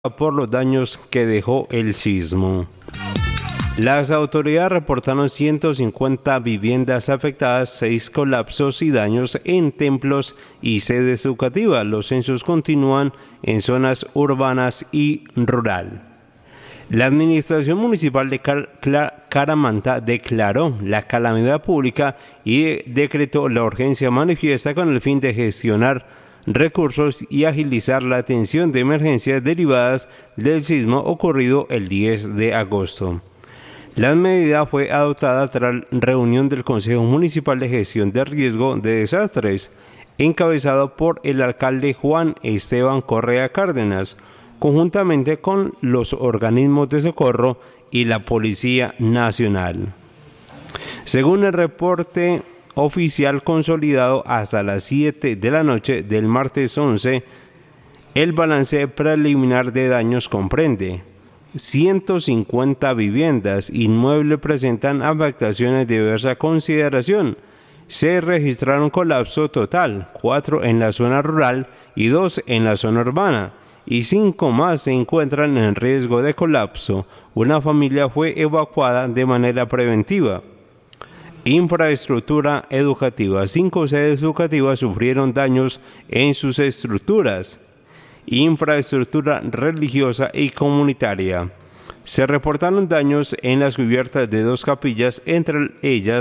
por los daños que dejó el sismo. Las autoridades reportaron 150 viviendas afectadas, 6 colapsos y daños en templos y sedes educativas. Los censos continúan en zonas urbanas y rural. La Administración Municipal de Caramanta declaró la calamidad pública y decretó la urgencia manifiesta con el fin de gestionar recursos y agilizar la atención de emergencias derivadas del sismo ocurrido el 10 de agosto. La medida fue adoptada tras reunión del Consejo Municipal de Gestión de Riesgo de Desastres, encabezado por el alcalde Juan Esteban Correa Cárdenas, conjuntamente con los organismos de socorro y la Policía Nacional. Según el reporte oficial consolidado hasta las 7 de la noche del martes 11, el balance preliminar de daños comprende 150 viviendas, inmuebles presentan afectaciones de diversa consideración. Se registraron colapso total, 4 en la zona rural y 2 en la zona urbana, y 5 más se encuentran en riesgo de colapso. Una familia fue evacuada de manera preventiva. Infraestructura educativa. 5 sedes educativas sufrieron daños en sus estructuras. Infraestructura religiosa y comunitaria. Se reportaron daños en las cubiertas de 2 capillas, entre ellas